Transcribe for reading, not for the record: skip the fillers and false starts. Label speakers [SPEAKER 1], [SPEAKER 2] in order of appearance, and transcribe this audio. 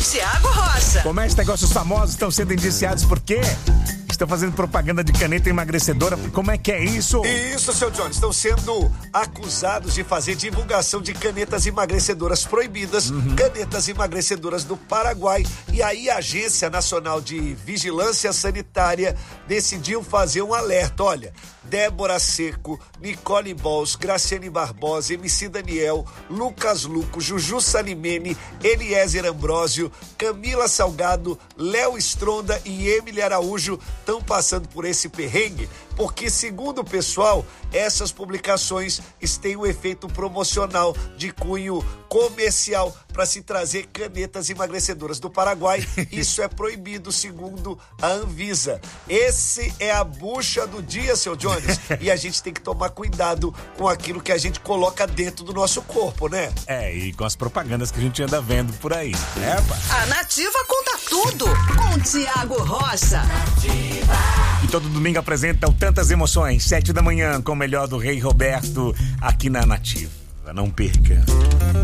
[SPEAKER 1] Tiago Rocha.
[SPEAKER 2] Como é que negócios famosos estão sendo indiciados por quê? Estão fazendo propaganda de caneta emagrecedora. Como é que é isso?
[SPEAKER 3] Isso, seu Johnny. Estão sendo acusados de fazer divulgação de canetas emagrecedoras proibidas, canetas emagrecedoras do Paraguai. E aí a Agência Nacional de Vigilância Sanitária decidiu fazer um alerta. Olha, Débora Seco, Nicole Bols, Graciane Barbosa, MC Daniel, Lucas Luco, Juju Salimene, Eliezer Ambrósio, Camila Salgado, Léo Stronda e Emily Araújo estão passando por esse perrengue, porque, segundo o pessoal, essas publicações têm um efeito promocional de cunho comercial para se trazer canetas emagrecedoras do Paraguai. Isso é proibido, segundo a Anvisa. Esse é a bucha do dia, seu Jones, e a gente tem que tomar cuidado com aquilo que a gente coloca dentro do nosso corpo, né?
[SPEAKER 2] E com as propagandas que a gente anda vendo por aí, né, pá?
[SPEAKER 1] A Nativa conta tudo com Tiago Rocha.
[SPEAKER 2] E todo domingo apresenta o Tantas Emoções, 7 da manhã, com o melhor do Rei Roberto, aqui na Nativa. Não perca.